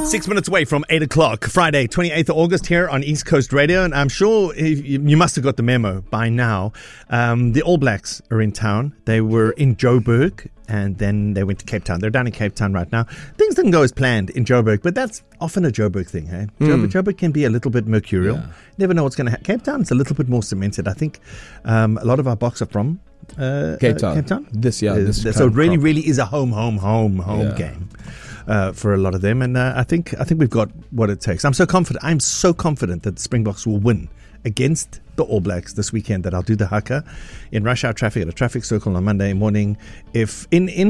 6 minutes away from 8 o'clock, Friday, 28th of August here on East Coast Radio. And I'm sure you must have got the memo by now. The All Blacks are in town. They were in Joburg and then they went to Cape Town. They're down in Cape Town right now. Things didn't go as planned in Joburg, but that's often a Joburg thing. Hey? Joburg can be a little bit mercurial. Yeah. Never know what's going to happen. Cape Town is a little bit more cemented. I think a lot of our Boks are from Cape Town. This so it really is a home game. For a lot of them, and I think we've got what it takes. I'm so confident that the Springboks will win against the All Blacks this weekend that I'll do the haka in rush hour traffic at a traffic circle on Monday morning. If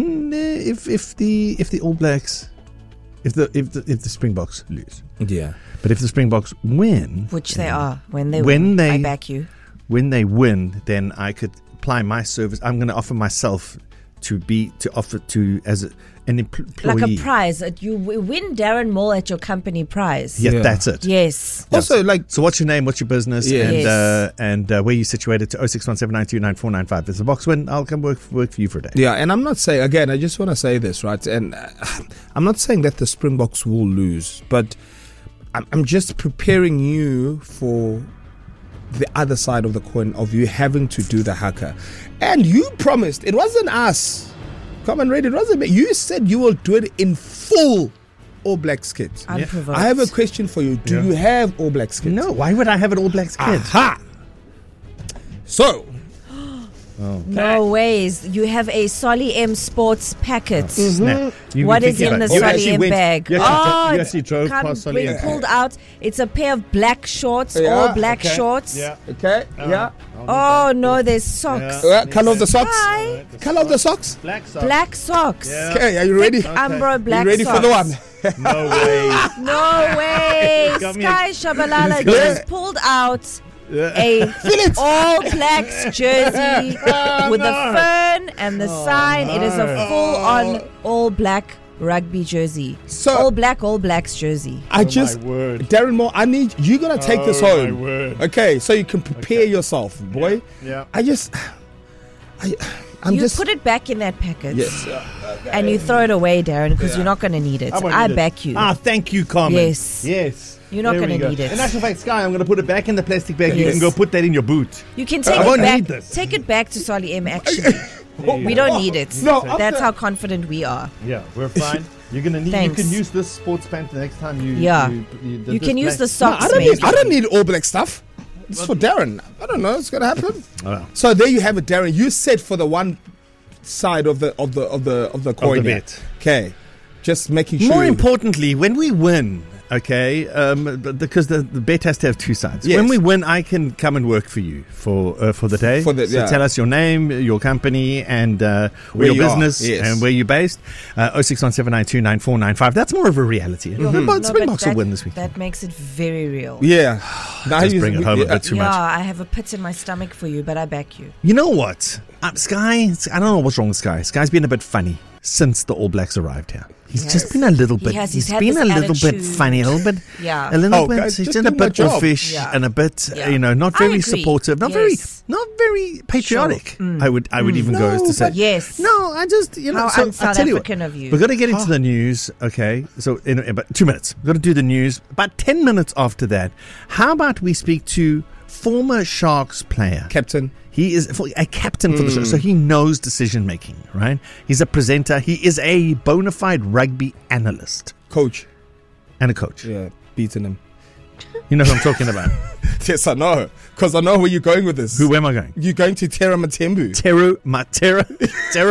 the All Blacks, if the Springboks lose, but if the Springboks win, which they are, when they win, I back you. When they win, then I could apply my service. I'm going to offer myself as an employee. Like a prize. You win Darren Moore at your company prize. Yeah, that's it. Yes. Also, so what's your name? What's your business? Yes. And where you situated to 0617929495. If the Boks win, I'll come work for you for a day. Yeah, and I'm not saying, again, I just want to say this, right? And I'm not saying that the Springboks will lose, but I'm just preparing you for the other side of the coin of you having to do the haka. And you promised, it wasn't us, Common Radio, it wasn't me. You said you will do it in full All Blacks kit. Unprovoked. I have a question for you. Do you have All Blacks kit? No, why would I have an All Blacks kit? Aha! So, no ways. You have a Solly M Sports packet. What is in the Solly M bag? You actually drove past Solly M. Pulled out. It's a pair of black shorts, all black shorts. Yeah. Okay. Oh no, there's socks. Color of the socks. Hi. Color of the socks. Black socks. Yeah. Okay, are you ready? Umbro black you ready socks. for the one? No way. No way. Sky Shabalala just pulled out a All Blacks jersey with the fern and the sign. It is a full-on All Black rugby jersey. So All Blacks jersey. Darren Moore, I need you gonna take this home. Okay, so you can prepare yourself, boy. Yeah. You put it back in that packet. Yes. And you throw it away, Darren, because you're not going to need it. I back you. Thank you, Carmen. Yes. You're not going to need it. In actual fact, Sky, I'm going to put it back in the plastic bag. Yes. You can go put that in your boot. You can take it back. Take it back to Solly M, actually. We don't need it. No, that's how confident we are. Yeah, we're fine. You're gonna need. Thanks. You can use this sports pant the next time you. Yeah. You can use the socks. I don't need All Black stuff. It's for Darren. I don't know. It's gonna happen. So there you have it, Darren. You said for the one side of the coin. Okay, just making sure. More importantly, when we win, okay, because the bet has to have two sides. Yes. When we win, I can come and work for you for the day. So tell us your name, your company, and where your business and where you're based. 0617929495. That's more of a reality. But Springboks will win this week. That makes it very real. Yeah. Just bring it home a bit too much. Yeah, I have a pit in my stomach for you, but I back you. You know what? Sky, I don't know what's wrong with Sky. Sky's been a bit funny since the All Blacks arrived here. He's just been a little bit. He's been a little bit funny, a little bit. Yeah. A little bit. Guys, he's been a bit offish and a bit, not very supportive, not very patriotic. I would even go as to say. Yes. No, I just How un-South African of you. We've got to get into the news. Okay, so in about 2 minutes, we've got to do the news. About 10 minutes after that, how about we speak to former Sharks player, captain. He is a captain for the show, so he knows decision making, right? He's a presenter. He is a bona fide rugby analyst. Coach. And a coach. Yeah, beating him. You know who I'm talking about? Yes, I know. Because I know where you're going with this. Where am I going? You're going to Teru Matembu. Teru